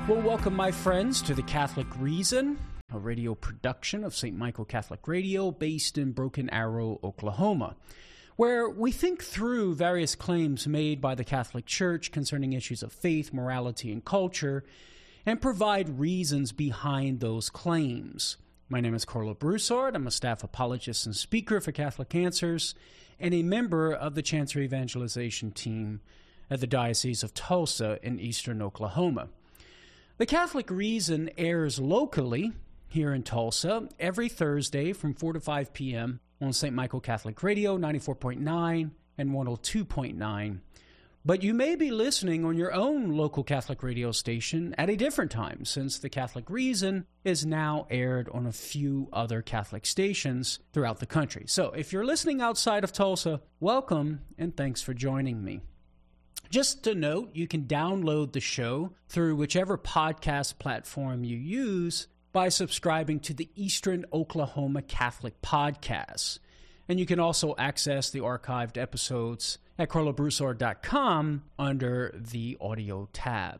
Well, welcome, my friends, to The Catholic Reason, a radio production of St. Michael Catholic Radio based in Broken Arrow, Oklahoma, where we think through various claims made by the Catholic Church concerning issues of faith, morality, and culture, and provide reasons behind those claims. My name is Carlo Broussard. I'm a staff apologist and speaker for Catholic Answers and a member of the Chancery Evangelization team at the Diocese of Tulsa in eastern Oklahoma. The Catholic Reason airs locally here in Tulsa every Thursday from 4 to 5 p.m. on St. Michael Catholic Radio, 94.9 and 102.9. But you may be listening on your own local Catholic radio station at a different time, since The Catholic Reason is now aired on a few other Catholic stations throughout the country. So if you're listening outside of Tulsa, welcome and thanks for joining me. Just to note, you can download the show through whichever podcast platform you use by subscribing to the Eastern Oklahoma Catholic Podcasts. And you can also access the archived episodes at carlobroussard.com under the audio tab.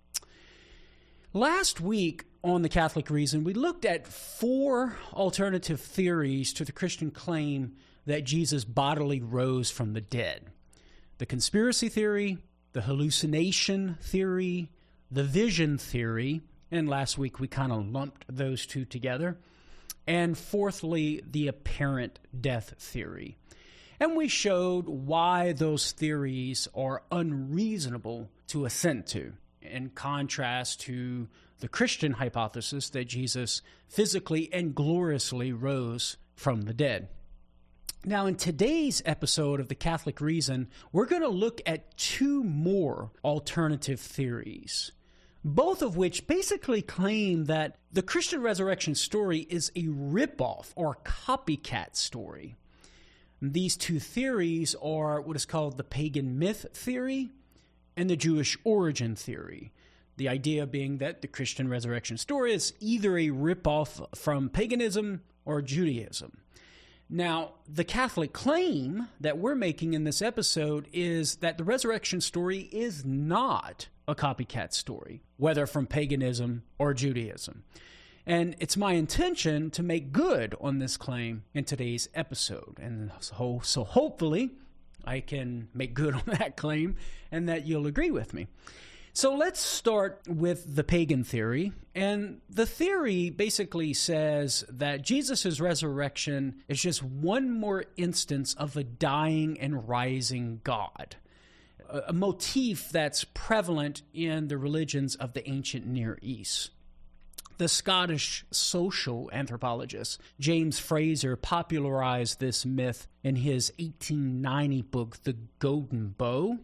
Last week on The Catholic Reason, we looked at 4 alternative theories to the Christian claim that Jesus bodily rose from the dead. The conspiracy theory, the hallucination theory, the vision theory, and last week we kind of lumped those two together. And fourthly, the apparent death theory. And we showed why those theories are unreasonable to assent to, in contrast to the Christian hypothesis that Jesus physically and gloriously rose from the dead. Now, in today's episode of The Catholic Reason, we're going to look at 2 more alternative theories, both of which basically claim that the Christian resurrection story is a ripoff or copycat story. These 2 theories are what is called the pagan myth theory and the Jewish origin theory. The idea being that the Christian resurrection story is either a ripoff from paganism or Judaism. Now, the Catholic claim that we're making in this episode is that the resurrection story is not a copycat story, whether from paganism or Judaism. And it's my intention to make good on this claim in today's episode. And so hopefully I can make good on that claim and that you'll agree with me. So let's start with the pagan theory. And the theory basically says that Jesus' resurrection is just one more instance of a dying and rising God, a motif that's prevalent in the religions of the ancient Near East. The Scottish social anthropologist James Fraser popularized this myth in his 1890 book, The Golden Bough,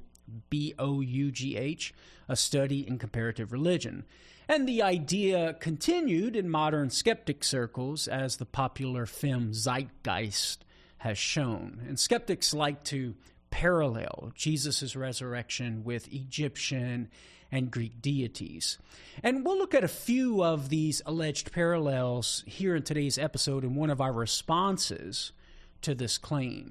Bough, a study in comparative religion. And the idea continued in modern skeptic circles, as the popular film Zeitgeist has shown. And skeptics like to parallel Jesus' resurrection with Egyptian and Greek deities. And we'll look at a few of these alleged parallels here in today's episode in one of our responses to this claim.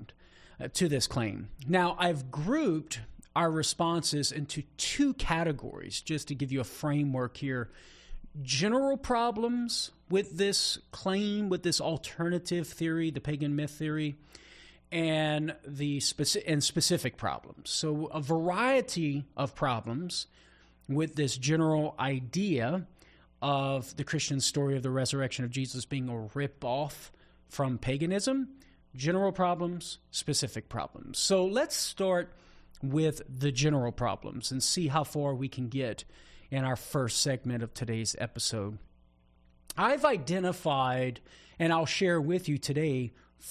Now, I've grouped our responses into 2 categories, just to give you a framework here. General problems with this claim, with this alternative theory, the pagan myth theory, and specific problems. So a variety of problems with this general idea of the Christian story of the resurrection of Jesus being a rip-off from paganism, general problems, specific problems. So let's start with the general problems and see how far we can get in our first segment of today's episode. I've identified, and I'll share with you today,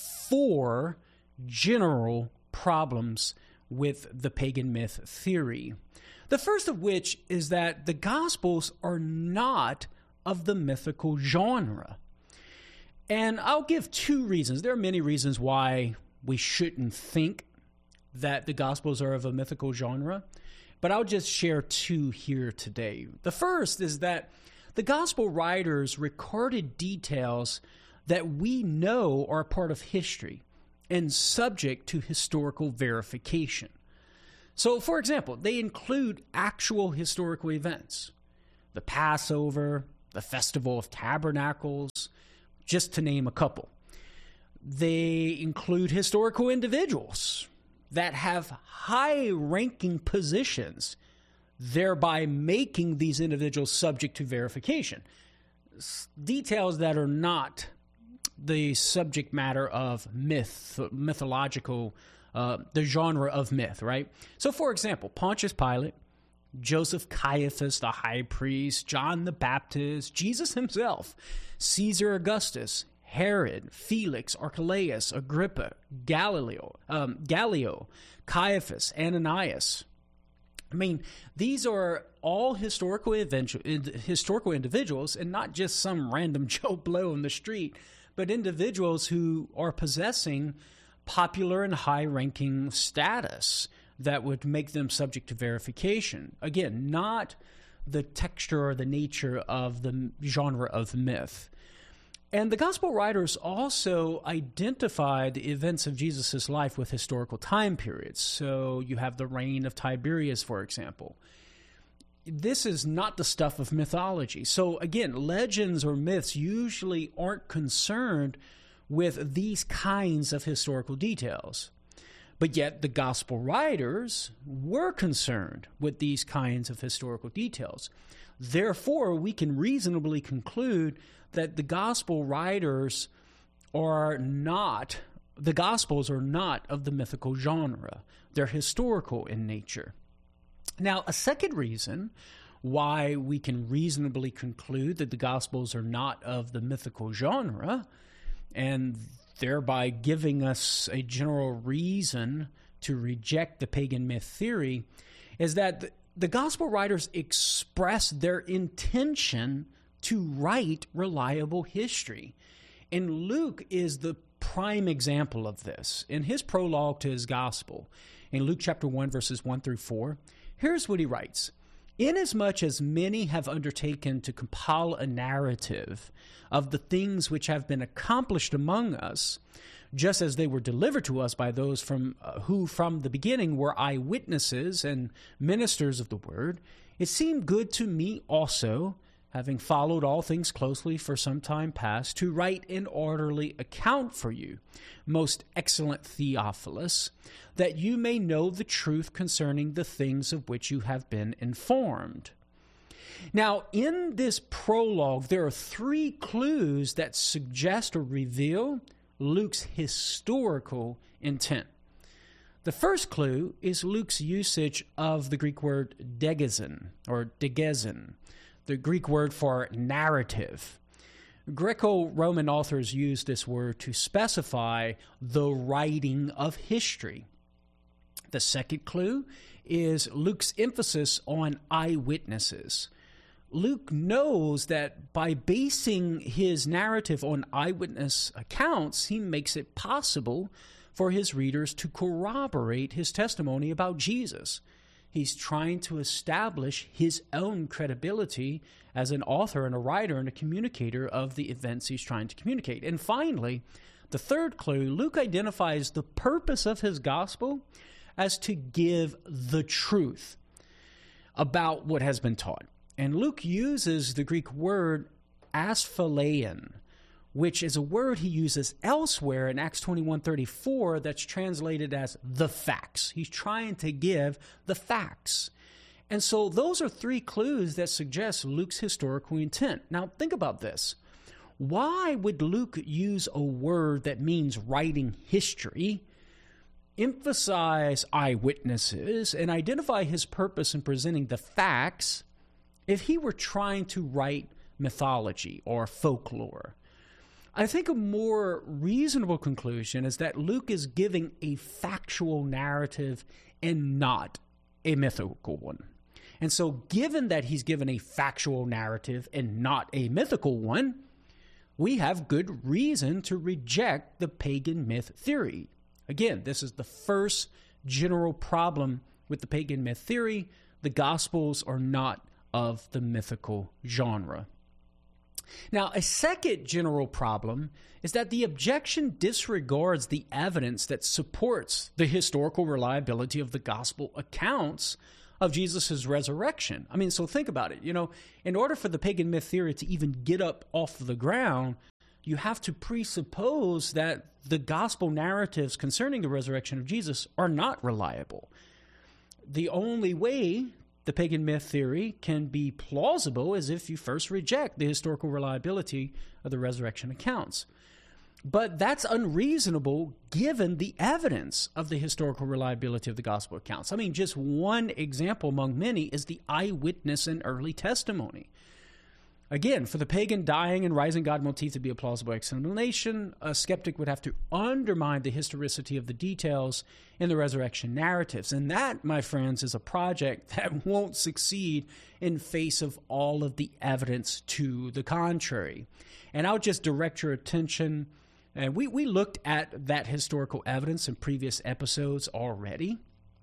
4 general problems with the pagan myth theory. The first of which is that the Gospels are not of the mythical genre. And I'll give 2 reasons. There are many reasons why we shouldn't think that the Gospels are of a mythical genre, but I'll just share 2 here today. The first is that the Gospel writers recorded details that we know are part of history and subject to historical verification. So, for example, they include actual historical events. the Passover, the Festival of Tabernacles, just to name a couple. They include historical individuals that have high-ranking positions, thereby making these individuals subject to verification. Details that are not the subject matter of mythological, the genre of myth, right? So, for example, Pontius Pilate, Joseph Caiaphas, the high priest, John the Baptist, Jesus himself, Caesar Augustus, Herod, Felix, Archelaus, Agrippa, Gallio, Caiaphas, Ananias. I mean, these are all historical individuals, and not just some random Joe Blow on the street, but individuals who are possessing popular and high-ranking status that would make them subject to verification. Again, not the texture or the nature of the genre of myth. And the gospel writers also identify the events of Jesus' life with historical time periods. So you have the reign of Tiberius, for example. This is not the stuff of mythology. So again, legends or myths usually aren't concerned with these kinds of historical details. But yet the gospel writers were concerned with these kinds of historical details. Therefore, we can reasonably conclude that the gospel writers are not, the gospels are not of the mythical genre. They're historical in nature. Now, a second reason why we can reasonably conclude that the gospels are not of the mythical genre, and thereby giving us a general reason to reject the pagan myth theory, is that the gospel writers express their intention to write reliable history. And Luke is the prime example of this. In his prologue to his gospel, in Luke chapter 1, verses 1 through 4, here's what he writes. Inasmuch as many have undertaken to compile a narrative of the things which have been accomplished among us, just as they were delivered to us by those who from the beginning were eyewitnesses and ministers of the word, it seemed good to me also, having followed all things closely for some time past, to write an orderly account for you, most excellent Theophilus, that you may know the truth concerning the things of which you have been informed. Now, in this prologue, there are three clues that suggest or reveal Luke's historical intent. The first clue is Luke's usage of the Greek word degezin, or degezin, the Greek word for narrative. Greco-Roman authors use this word to specify the writing of history. The second clue is Luke's emphasis on eyewitnesses. Luke knows that by basing his narrative on eyewitness accounts, he makes it possible for his readers to corroborate his testimony about Jesus. He's trying to establish his own credibility as an author and a writer and a communicator of the events he's trying to communicate. And finally, the third clue, Luke identifies the purpose of his gospel as to give the truth about what has been taught. And Luke uses the Greek word asphalein, which is a word he uses elsewhere in Acts 21:34 that's translated as the facts. He's trying to give the facts. And so those are three clues that suggest Luke's historical intent. Now think about this. Why would Luke use a word that means writing history, emphasize eyewitnesses, and identify his purpose in presenting the facts if he were trying to write mythology or folklore? I think a more reasonable conclusion is that Luke is giving a factual narrative and not a mythical one. And so given that he's given a factual narrative and not a mythical one, we have good reason to reject the pagan myth theory. Again, this is the first general problem with the pagan myth theory. The Gospels are not of the mythical genre. Now, a second general problem is that the objection disregards the evidence that supports the historical reliability of the gospel accounts of Jesus' resurrection. I mean, so think about it. In order for the pagan myth theory to even get up off the ground, you have to presuppose that the gospel narratives concerning the resurrection of Jesus are not reliable. The only way the pagan myth theory can be plausible is if you first reject the historical reliability of the resurrection accounts. But that's unreasonable given the evidence of the historical reliability of the gospel accounts. I mean, just one example among many is the eyewitness and early testimony. Again, for the pagan dying and rising God motif to be a plausible explanation, a skeptic would have to undermine the historicity of the details in the resurrection narratives. And that, my friends, is a project that won't succeed in face of all of the evidence to the contrary. And I'll just direct your attention, and we looked at that historical evidence in previous episodes already,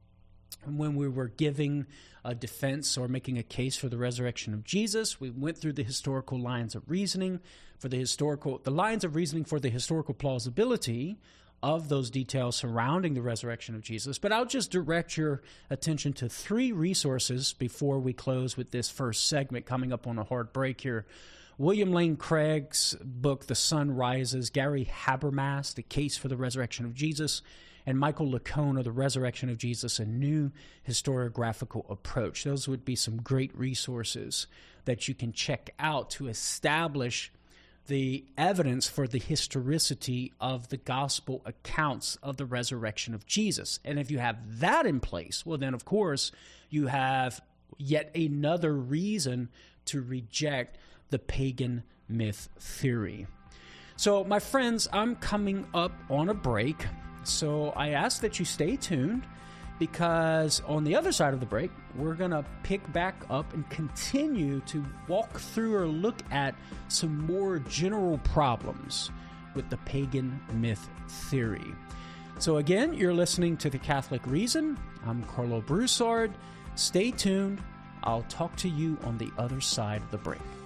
when we were giving a defense or making a case for the resurrection of Jesus. We went through the historical lines of reasoning for the lines of reasoning for the historical plausibility of those details surrounding the resurrection of Jesus. But I'll just direct your attention to 3 resources before we close with this first segment, coming up on a hard break here. William Lane Craig's book, The Sun Rises, Gary Habermas, The Case for the Resurrection of Jesus, and Michael Licona, The Resurrection of Jesus, A New Historiographical Approach. Those would be some great resources that you can check out to establish the evidence for the historicity of the gospel accounts of the resurrection of Jesus. And if you have that in place, well, then, of course, you have yet another reason to reject the pagan myth theory. So, my friends, I'm coming up on a break. So I ask that you stay tuned, because on the other side of the break, we're going to pick back up and continue to walk through or look at some more general problems with the pagan myth theory. So again, you're listening to The Catholic Reason. I'm Carlo Broussard. Stay tuned. I'll talk to you on the other side of the break.